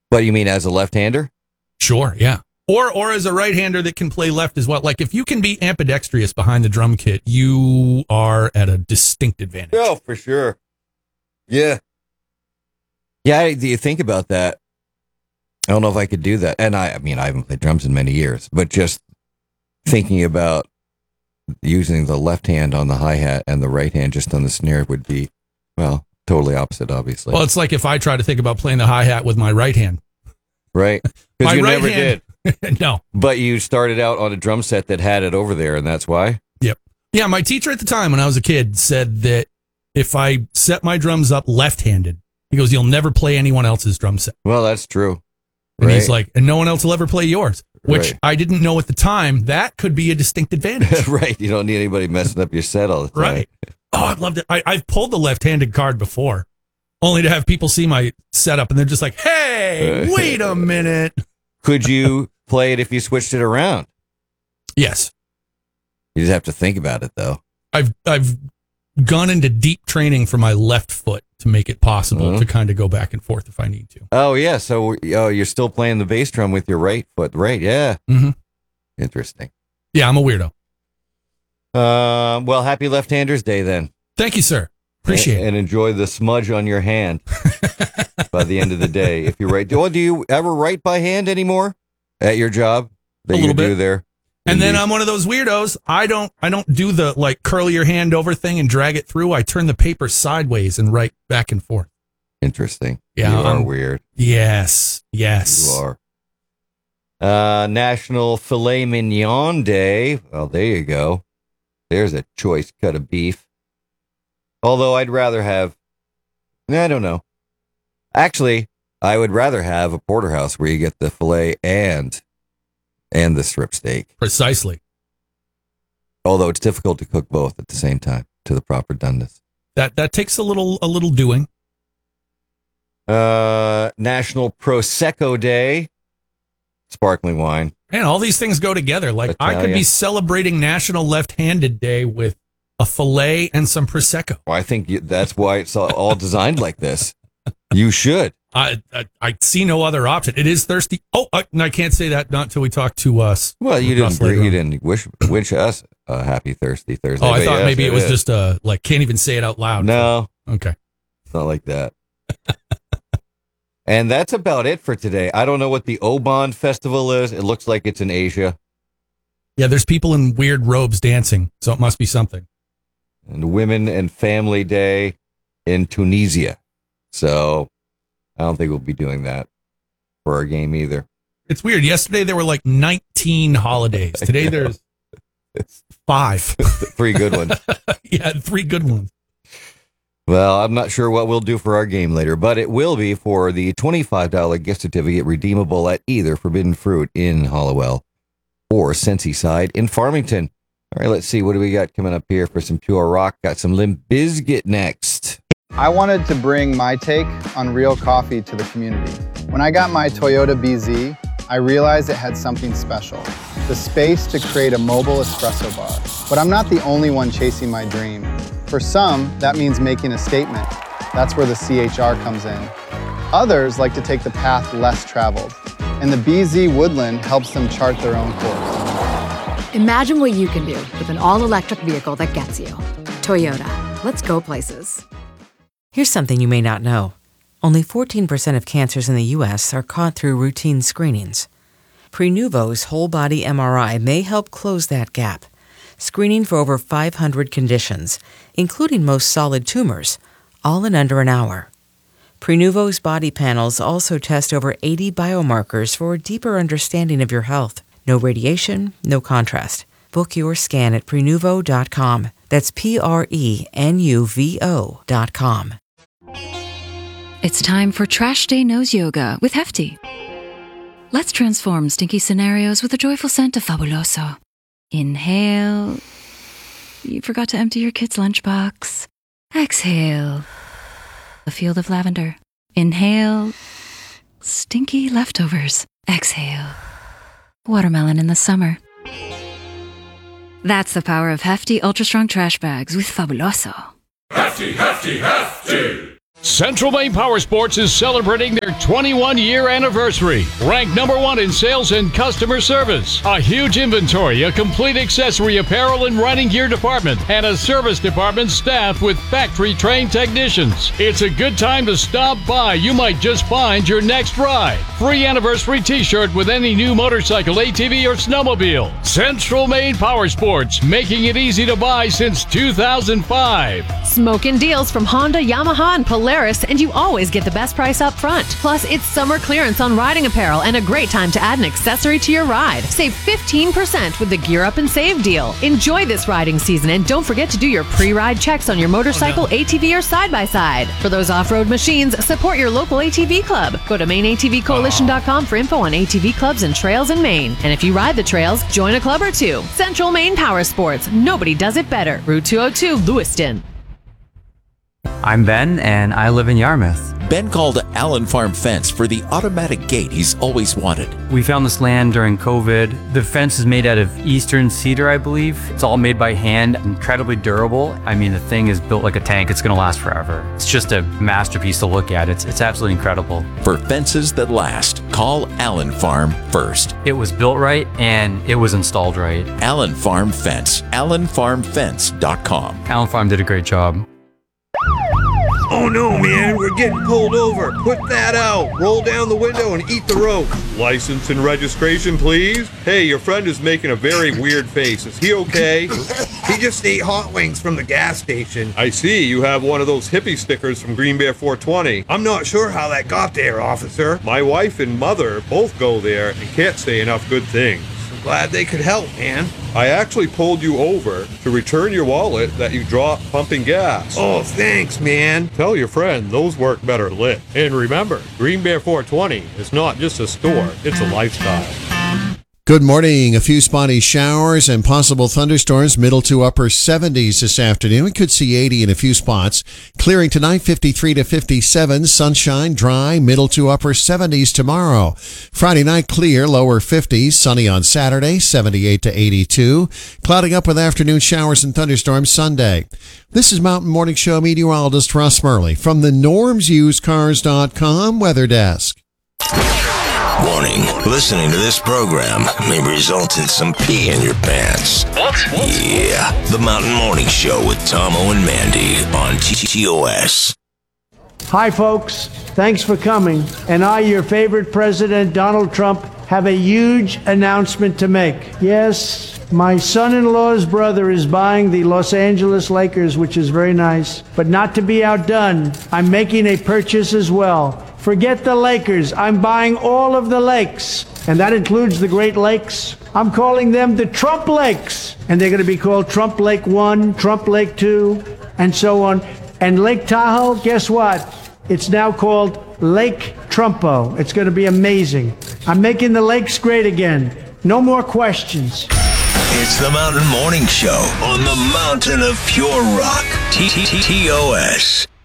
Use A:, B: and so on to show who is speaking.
A: But you mean as a left-hander?
B: Sure, yeah. Or as a right-hander that can play left as well. Like, if you can be ambidextrous behind the drum kit, you are at a distinct advantage.
A: Oh, for sure. Yeah. Yeah, do you think about that? I don't know if I could do that. And I haven't played drums in many years, but just thinking about using the left hand on the hi-hat and the right hand just on the snare would be, well, totally opposite, obviously.
B: Well, it's like if I try to think about playing the hi-hat with my right hand.
A: Right? Because you never
B: did. No.
A: But you started out on a drum set that had it over there, and that's why?
B: Yep. Yeah, my teacher at the time when I was a kid said that if I set my drums up left-handed, he goes, you'll never play anyone else's drum set.
A: Well, that's true.
B: And he's like, and no one else will ever play yours, which I didn't know at the time. That could be a distinct advantage.
A: Right. You don't need anybody messing up your set all the time.
B: Right. Oh, I'd love to. I've pulled the left-handed card before, only to have people see my setup and they're just like, hey, wait a minute.
A: Could you play it if you switched it around?
B: Yes.
A: You just have to think about it, though.
B: I've gone into deep training for my left foot to make it possible to kind of go back and forth if I need to.
A: Oh, yeah. So you're still playing the bass drum with your right foot, right? Yeah.
B: Mm-hmm.
A: Interesting.
B: Yeah, I'm a weirdo.
A: Well, happy Left-Handers Day, then.
B: Thank you, sir. Appreciate it.
A: And enjoy the smudge on your hand by the end of the day. If you write, do you ever write by hand anymore at your job? That
B: a little bit
A: do there.
B: And then I'm one of those weirdos. I don't do the like curl your hand over thing and drag it through. I turn the paper sideways and write back and forth.
A: Interesting.
B: Yeah,
A: you are weird.
B: Yes.
A: You are. National Filet Mignon Day. Well, there you go. There's a choice cut of beef. Although I'd rather have, I don't know. Actually, I would rather have a porterhouse where you get the filet and the strip steak.
B: Precisely.
A: Although it's difficult to cook both at the same time to the proper doneness.
B: That takes a little doing.
A: National Prosecco Day. Sparkling wine.
B: Man, all these things go together. Like
A: Italian.
B: I could be celebrating National Left-Handed Day with a filet and some Prosecco.
A: Well, I think that's why it's all designed like this. You should.
B: I see no other option. It is thirsty. Oh, I can't say that not until we talk to us.
A: Well, you didn't wish us a happy Thirsty Thursday.
B: Oh, I thought maybe it was just can't even say it out loud.
A: No.
B: Okay.
A: It's not like that. And that's about it for today. I don't know what the Oban Festival is. It looks like it's in Asia.
B: Yeah, there's people in weird robes dancing, so it must be something.
A: And Women and Family Day in Tunisia. So I don't think we'll be doing that for our game either.
B: It's weird. Yesterday there were like 19 holidays. Today there's 5.
A: 3 good ones.
B: Yeah, 3 good ones.
A: Well, I'm not sure what we'll do for our game later, but it will be for the $25 gift certificate redeemable at either Forbidden Fruit in Hollowell or Sensi Side in Farmington. All right, let's see. What do we got coming up here for some pure rock? Got some Limp Bizkit next.
C: I wanted to bring my take on real coffee to the community. When I got my Toyota BZ, I realized it had something special, the space to create a mobile espresso bar. But I'm not the only one chasing my dream. For some, that means making a statement. That's where the CHR comes in. Others like to take the path less traveled, and the BZ Woodland helps them chart their own course.
D: Imagine what you can do with an all-electric vehicle that gets you. Toyota, let's go places.
E: Here's something you may not know. Only 14% of cancers in the U.S. are caught through routine screenings. Prenuvo's whole-body MRI may help close that gap, screening for over 500 conditions, including most solid tumors, all in under an hour. Prenuvo's body panels also test over 80 biomarkers for a deeper understanding of your health. No radiation, no contrast. Book your scan at Prenuvo.com. That's Prenuvo.com.
F: It's time for Trash Day Nose Yoga with Hefty. Let's transform stinky scenarios with a joyful scent of Fabuloso. Inhale. You forgot to empty your kid's lunchbox. Exhale. A field of lavender. Inhale. Stinky leftovers. Exhale. Watermelon in the summer. That's the power of Hefty Ultra Strong Trash Bags with Fabuloso.
G: Hefty, Hefty, Hefty! Central Maine Power Sports is celebrating their 21-year anniversary. Ranked number 1 in sales and customer service. A huge inventory, a complete accessory apparel and riding gear department, and a service department staffed with factory-trained technicians. It's a good time to stop by. You might just find your next ride. Free anniversary t-shirt with any new motorcycle, ATV, or snowmobile. Central Maine Power Sports, making it easy to buy since 2005.
H: Smokin' deals from Honda, Yamaha, and Polaris, and you always get the best price up front. Plus, it's summer clearance on riding apparel and a great time to add an accessory to your ride. Save 15% with the Gear Up and Save deal. Enjoy this riding season and don't forget to do your pre-ride checks on your motorcycle, ATV, or side-by-side. For those off-road machines, support your local ATV club. Go to MaineATVCoalition.com for info on ATV clubs and trails in Maine. And if you ride the trails, join a club or two. Central Maine Power Sports. Nobody does it better. Route 202, Lewiston.
I: I'm Ben, and I live in Yarmouth.
J: Ben called Allen Farm Fence for the automatic gate he's always wanted.
I: We found this land during COVID. The fence is made out of eastern cedar, I believe. It's all made by hand, incredibly durable. I mean, the thing is built like a tank. It's going to last forever. It's just a masterpiece to look at. It's absolutely incredible.
J: For fences that last, call Allen Farm first.
I: It was built right, and it was installed right.
J: Allen Farm Fence. AllenFarmFence.com.
I: Allen Farm did a great job.
K: Oh no, man, we're getting pulled over. Put that out. Roll down the window and eat the rope. License and registration, please. Hey, your friend is making a very weird face. Is he okay? He just ate hot wings from the gas station. I see. You have one of those hippie stickers from Green Bear 420. I'm not sure how that got there, officer. My wife and mother both go there and can't say enough good things. Glad they could help, man. I actually pulled you over to return your wallet that you dropped pumping gas. Oh, thanks, man. Tell your friend those work better lit. And remember, Green Bear 420 is not just a store, it's a lifestyle.
L: Good morning. A few spotty showers and possible thunderstorms, middle to upper 70s this afternoon. We could see 80 in a few spots. Clearing tonight, 53 to 57. Sunshine, dry, middle to upper 70s tomorrow. Friday night, clear, lower 50s. Sunny on Saturday, 78 to 82. Clouding up with afternoon showers and thunderstorms Sunday. This is Mountain Morning Show meteorologist Russ Murley from the NormsUseCars.com Weather Desk.
M: Warning, listening to this program may result in some pee in your pants. What? Yeah, the Mountain Morning Show with Tomo and Mandy on TOS.
N: Hi, folks. Thanks for coming. And I, your favorite president, Donald Trump, have a huge announcement to make. Yes, my son-in-law's brother is buying the Los Angeles Lakers, which is very nice. But not to be outdone, I'm making a purchase as well. Forget the Lakers. I'm buying all of the lakes. And that includes the Great Lakes. I'm calling them the Trump Lakes. And they're going to be called Trump Lake 1, Trump Lake 2, and so on. And Lake Tahoe, guess what? It's now called Lake Trumpo. It's going to be amazing. I'm making the lakes great again. No more questions.
M: It's the Mountain Morning Show on the Mountain of Pure Rock. TOS.